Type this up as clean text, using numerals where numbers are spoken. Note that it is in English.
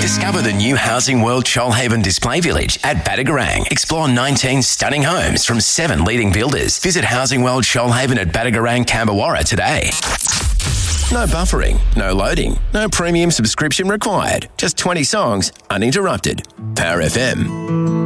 Discover the new Housing World Shoalhaven Display Village at Badagarang. Explore 19 stunning homes from 7 leading builders. Visit Housing World Shoalhaven at Badagarang, Camberwarra today. No buffering, no loading, no premium subscription required. Just 20 songs, uninterrupted. Power FM.